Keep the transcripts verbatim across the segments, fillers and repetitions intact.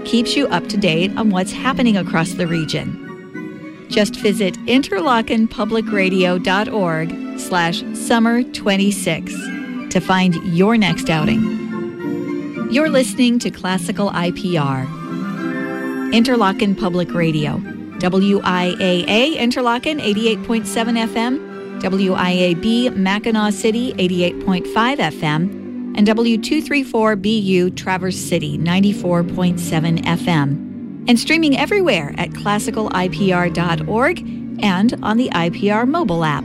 keeps you up to date on what's happening across the region. Just visit interlochenpublicradio.org slash summer 26 to find your next outing. You're listening to Classical I P R. Interlochen Public Radio, W I A A Interlochen eighty-eight point seven F M, W I A B Mackinac City eighty-eight point five F M, and W two thirty-four B U Traverse City ninety-four point seven F M. And streaming everywhere at classical I P R dot org and on the I P R mobile app.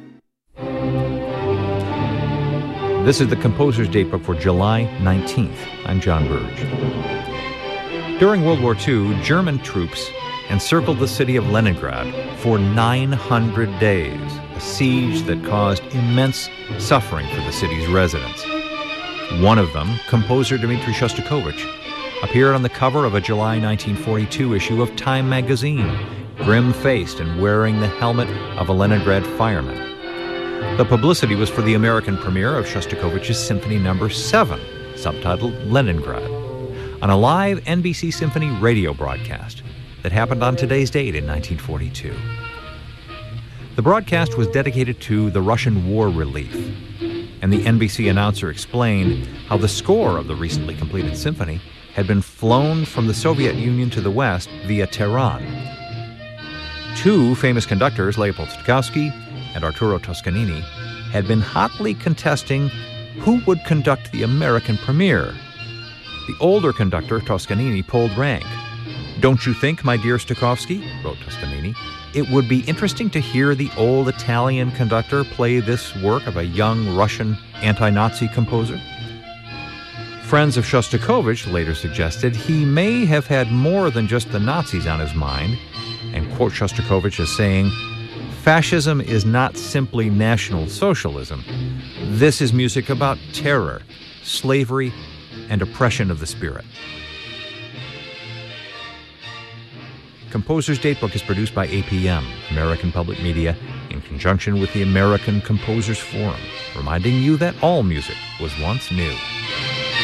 This is the Composer's Datebook for July nineteenth. I'm John Burge. During World War Two, German troops encircled the city of Leningrad for nine hundred days, a siege that caused immense suffering for the city's residents. One of them, composer Dmitri Shostakovich, appeared on the cover of a July nineteen forty-two issue of Time magazine, grim-faced and wearing the helmet of a Leningrad fireman. The publicity was for the American premiere of Shostakovich's Symphony Number seven, subtitled Leningrad, on a live N B C Symphony radio broadcast that happened on today's date in nineteen forty-two. The broadcast was dedicated to the Russian war relief, and the N B C announcer explained how the score of the recently completed symphony had been flown from the Soviet Union to the West via Tehran. Two famous conductors, Leopold Stokowski and Arturo Toscanini, had been hotly contesting who would conduct the American premiere. The older conductor, Toscanini, pulled rank. "Don't you think, my dear Stokowski," wrote Toscanini, "it would be interesting to hear the old Italian conductor play this work of a young Russian anti-Nazi composer?" Friends of Shostakovich later suggested he may have had more than just the Nazis on his mind, and quote Shostakovich as saying, "Fascism is not simply National Socialism. This is music about terror, slavery, and oppression of the spirit." Composer's Datebook is produced by A P M, American Public Media, in conjunction with the American Composers Forum, reminding you that all music was once new.